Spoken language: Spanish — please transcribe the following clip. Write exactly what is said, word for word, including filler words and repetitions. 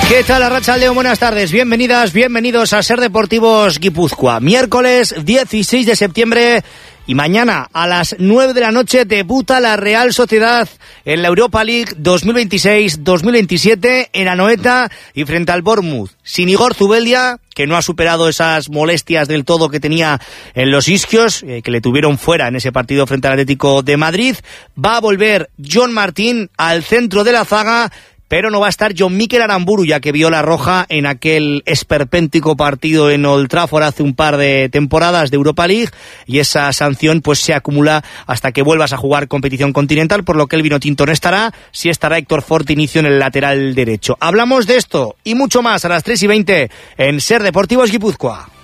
¿Qué tal, Arratsaldeon? Buenas tardes, bienvenidas, bienvenidos a Ser Deportivos Guipúzcoa. Miércoles dieciséis de septiembre y mañana a las nueve de la noche debuta la Real Sociedad en la Europa League dos mil veintiséis dos mil veintisiete en Anoeta y frente al Bournemouth. Sin Igor Zubeldia, que no ha superado esas molestias del todo que tenía en los isquios, eh, que le tuvieron fuera en ese partido frente al Atlético de Madrid, va a volver John Martín al centro de la zaga, pero no va a estar John Mikel Aramburu, ya que vio la roja en aquel esperpéntico partido en Old Trafford hace un par de temporadas de Europa League, y esa sanción pues se acumula hasta que vuelvas a jugar competición continental, por lo que el vinotinto no estará. Sí estará Héctor Fort inicio en el lateral derecho. Hablamos de esto y mucho más a las tres y veinte en Ser Deportivos Guipúzcoa.